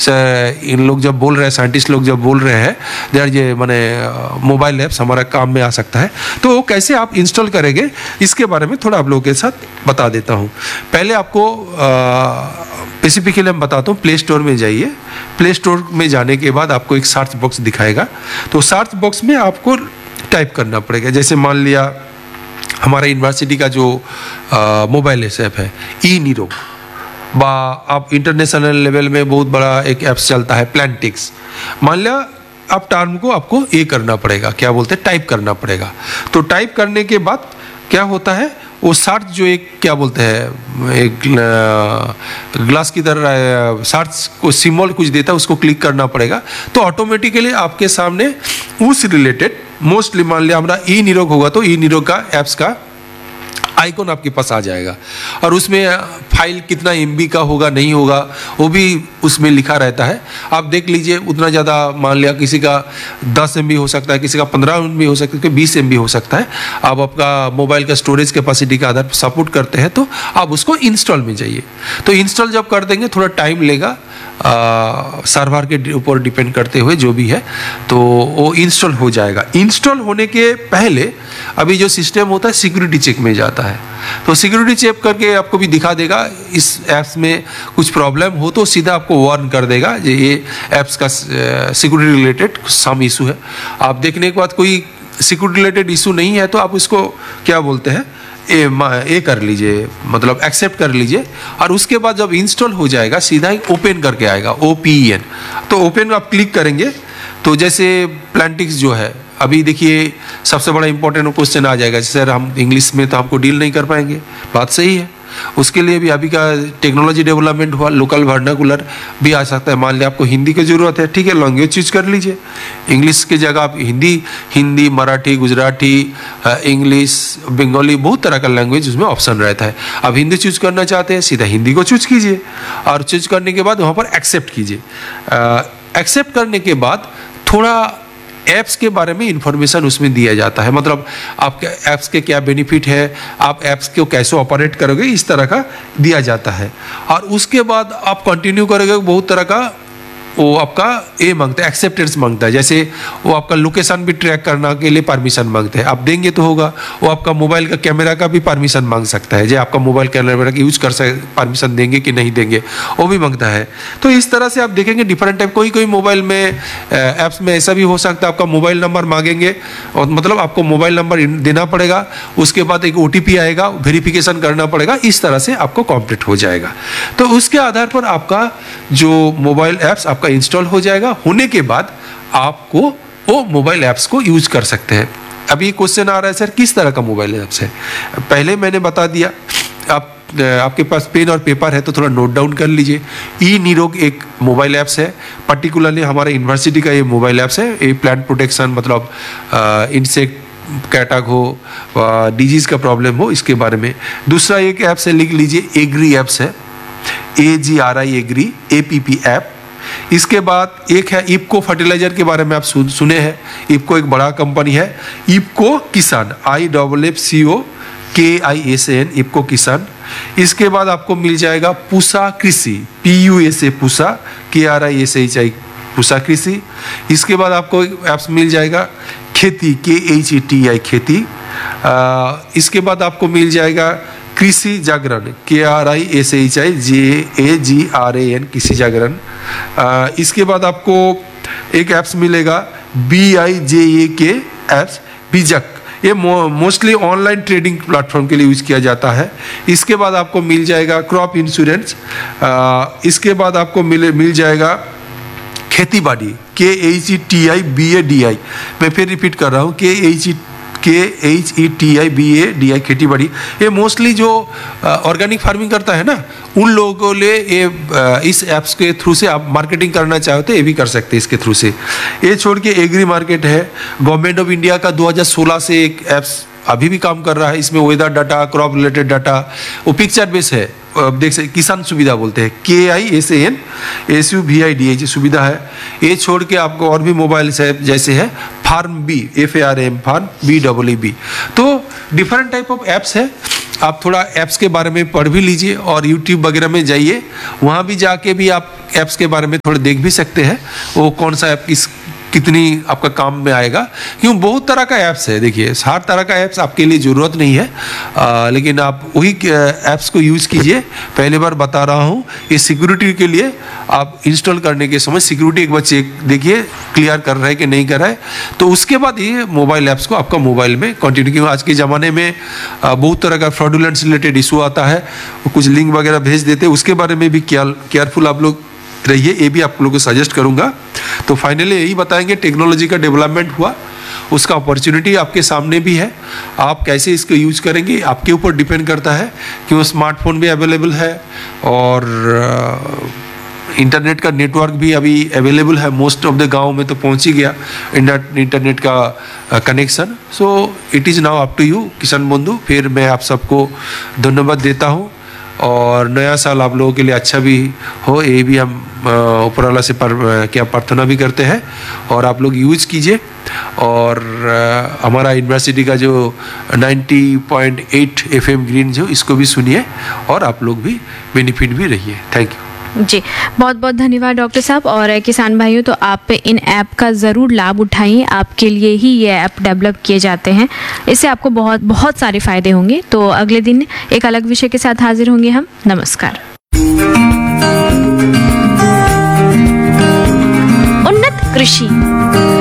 इन लोग जब बोल रहे हैं, साइंटिस्ट लोग जब बोल रहे हैं यार ये माने मोबाइल ऐप्स हमारा काम में आ सकता है, तो वो कैसे आप इंस्टॉल करेंगे इसके बारे में थोड़ा आप लोगों के साथ बता देता हूँ। पहले आपको स्पेसिफिकली मैं बताता हूँ, प्ले स्टोर में जाइए। प्ले स्टोर में जाने के बाद आपको एक सर्च बॉक्स दिखाएगा, तो सर्च बॉक्स में आपको टाइप करना पड़ेगा। जैसे मान लिया हमारा यूनिवर्सिटी का जो मोबाइल ऐप है ई नीरो, बा आप इंटरनेशनल लेवल में बहुत बड़ा एक ऐप्स चलता है प्लांटिक्स। मान लिया आप टर्म को आपको ये करना पड़ेगा, क्या बोलते हैं, टाइप करना पड़ेगा। तो टाइप करने के बाद क्या होता है, वो सर्च जो एक क्या बोलते हैं एक ग्लास की तरह सर्च को सिंबल कुछ देता है, उसको क्लिक करना पड़ेगा। तो ऑटोमेटिकली आपके सामने उस रिलेटेड मोस्टली मान लिया हमारा ई निरोग होगा तो ई निरोग का ऐप्स का आइकॉन आपके पास आ जाएगा, और उसमें फाइल कितना एमबी का होगा नहीं होगा वो भी उसमें लिखा रहता है। आप देख लीजिए, उतना ज़्यादा मान लिया किसी का 10 MB हो सकता है, किसी का 15 MB हो सकता है, 20 MB हो सकता है। आप आपका मोबाइल का स्टोरेज कैपेसिटी के आधार पर सपोर्ट करते हैं तो आप उसको इंस्टॉल में जाइए। तो इंस्टॉल जब कर देंगे थोड़ा टाइम लेगा, सर्वर के ऊपर डिपेंड करते हुए जो भी है, तो वो इंस्टॉल हो जाएगा। इंस्टॉल होने के पहले अभी जो सिस्टम होता है सिक्योरिटी चेक में जाता है, तो सिक्योरिटी चेक करके आपको भी दिखा देगा इस ऐप्स में कुछ प्रॉब्लम हो तो सीधा आपको वार्न कर देगा ये ऐप्स का सिक्योरिटी रिलेटेड सम इशू है। आप देखने के बाद कोई सिक्योरिटी रिलेटेड इशू नहीं है तो आप उसको क्या बोलते हैं ये कर लीजिए, मतलब एक्सेप्ट कर लीजिए। और उसके बाद जब इंस्टॉल हो जाएगा सीधा ही ओपन करके आएगा, OPEN। तो ओपन आप क्लिक करेंगे तो जैसे प्लांटिक्स जो है, अभी देखिए सबसे बड़ा इंपॉर्टेंट क्वेश्चन आ जाएगा, जैसे हम इंग्लिश में तो हमको डील नहीं कर पाएंगे, बात सही है। उसके लिए भी अभी का टेक्नोलॉजी डेवलपमेंट हुआ, लोकल वर्नाकुलर भी आ सकता है। मान लिया आपको हिंदी की ज़रूरत है, ठीक है, लैंग्वेज चूज कर लीजिए। इंग्लिश की जगह आप हिंदी, मराठी, गुजराती, इंग्लिश, बंगाली, बहुत तरह का लैंग्वेज उसमें ऑप्शन रहता है। आप हिंदी चूज करना चाहते हैं, सीधा हिंदी को चूज कीजिए और चूज करने के बाद वहाँ पर एक्सेप्ट कीजिए। एक्सेप्ट करने के बाद थोड़ा ऐप्स के बारे में इंफॉर्मेशन उसमें दिया जाता है, मतलब आपके ऐप्स के क्या बेनिफिट है, आप ऐप्स को कैसे ऑपरेट करोगे, इस तरह का दिया जाता है। और उसके बाद आप कंटिन्यू करोगे, बहुत तरह का वो आपका ये मांगता है, एक्सेप्टेंस मांगता है। जैसे वो आपका लोकेशन भी ट्रैक करने के लिए परमिशन मांगते हैं, आप देंगे तो होगा। वो आपका मोबाइल का कैमरा का भी परमिशन मांग सकता है, जो आपका मोबाइल कैमरा का यूज कर सकते, परमिशन देंगे कि नहीं देंगे वो भी मांगता है। तो इस तरह से आप देखेंगे डिफरेंट टाइप, कोई मोबाइल में ऐप्स में ऐसा भी हो सकता है आपका मोबाइल नंबर मांगेंगे, और मतलब आपको मोबाइल नंबर देना पड़ेगा, उसके बाद एक OTP आएगा, वेरिफिकेशन करना पड़ेगा, इस तरह से आपको कंप्लीट हो जाएगा। तो उसके आधार पर आपका जो मोबाइल ऐप्स आपका इंस्टॉल हो जाएगा। होने के बाद आपको वो मोबाइल ऐप्स को यूज कर सकते हैं। अभी क्वेश्चन आ रहा है सर किस तरह का मोबाइल ऐप्स है, पहले मैंने बता दिया। आपके पास पेन और पेपर है तो थोड़ा नोट डाउन कर लीजिए। ई निरोग एक मोबाइल ऐप्स है, पर्टिकुलरली हमारे यूनिवर्सिटी का ये मोबाइल ऐप्स है। ये प्लांट प्रोटेक्शन, मतलब इंसेक्ट कैटक हो, डिजीज का प्रॉब्लम हो, इसके बारे में। दूसरा एक ऐप्स है, लिख लीजिए, एग्री ऐप्स है, AGRI एग्री, APP ऐप। इसके बाद एक है इफको फर्टिलाइजर के बारे में आप सुने हैं। इफको एक बड़ा कंपनी है, इफको किसान, IFFCO KISAN, इफको किसान। इसके बाद आपको मिल जाएगा पूसा कृषि, PUSA पूसा, KRISHI पूसा कृषि। इसके बाद आपको ऐप्स मिल जाएगा खेती, KHETI खेती। इसके बाद आपको मिल जाएगा कृषि जागरण, KRISHI JAGRAN, कृषि जागरण। इसके बाद आपको एक ऐप्स मिलेगा BIJAK ऐप्स, बीजक। ये मोस्टली ऑनलाइन ट्रेडिंग प्लेटफॉर्म के लिए यूज किया जाता है। इसके बाद आपको मिल जाएगा क्रॉप इंश्योरेंस। इसके बाद आपको मिल जाएगा खेती बाड़ी, KHETI BADI। मैं फिर रिपीट कर रहा हूँ, KHETI BADI खेती बाड़ी। ये मोस्टली जो ऑर्गेनिक फार्मिंग करता है ना, उन लोगों को लिए ये इस ऐप्स के थ्रू से आप मार्केटिंग करना चाहते तो ये भी कर सकते हैं इसके थ्रू से। ये छोड़ के एग्री मार्केट है, गवर्नमेंट ऑफ इंडिया का 2016 से एक ऐप्स अभी भी काम कर रहा है। इसमें weather data, crop related data, वो पिक्चर बेस है, देख सकते, किसान सुविधा बोलते हैं, KISAN SUVIDA सुविधा है। ये छोड़ के आपको और भी मोबाइल ऐप जैसे है farm B, FARM, farm BEEB। तो डिफरेंट टाइप ऑफ ऐप्स है। आप थोड़ा ऐप्स के बारे में पढ़ भी लीजिए और यूट्यूब वगैरह में जाइए, वहाँ भी जाके भी आप ऐप्स के बारे में थोड़ा देख भी सकते हैं, वो कौन सा ऐप कितनी आपका काम में आएगा। क्यों, बहुत तरह का ऐप्स है, देखिए हर तरह का ऐप्स आपके लिए ज़रूरत नहीं है, लेकिन आप वही ऐप्स को यूज़ कीजिए। पहले बार बता रहा हूँ, ये सिक्योरिटी के लिए आप इंस्टॉल करने के समय सिक्योरिटी एक बार चेक देखिए क्लियर कर रहा है कि नहीं कर रहा है, तो उसके बाद ये मोबाइल ऐप्स को आपका मोबाइल में कंटिन्यू। क्योंकि आज के ज़माने में बहुत तरह का फ्रॉडुलेंट रिलेटेड इशू आता है, कुछ लिंक वगैरह भेज देते हैं, उसके बारे में भी केयरफुल आप लोग रहिए, ये भी आप लोगों को सजेस्ट करूंगा। तो फाइनली यही बताएंगे, टेक्नोलॉजी का डेवलपमेंट हुआ, उसका अपॉर्चुनिटी आपके सामने भी है, आप कैसे इसको यूज करेंगे आपके ऊपर डिपेंड करता है। क्यों, स्मार्टफोन भी अवेलेबल है और इंटरनेट का नेटवर्क भी अभी अवेलेबल है, मोस्ट ऑफ द गांव में तो पहुंच ही गया इंटरनेट का connection. So it is now up to you किसान बंधु। फिर मैं आप सबको धन्यवाद देता हूँ और नया साल आप लोगों के लिए अच्छा भी हो, ये भी हम ऊपर वाला से क्या प्रार्थना भी करते हैं। और आप लोग यूज कीजिए और हमारा यूनिवर्सिटी का जो 90.8 FM ग्रीन जो इसको भी सुनिए और आप लोग भी बेनिफिट भी रहिए। थैंक यू जी, बहुत बहुत धन्यवाद डॉक्टर साहब। और किसान भाइयों, तो आप इन ऐप का ज़रूर लाभ उठाइए, आपके लिए ही ये ऐप डेवलप किए जाते हैं, इससे आपको बहुत बहुत सारे फ़ायदे होंगे। तो अगले दिन एक अलग विषय के साथ हाजिर होंगे हम। नमस्कार। उन्नत कृषि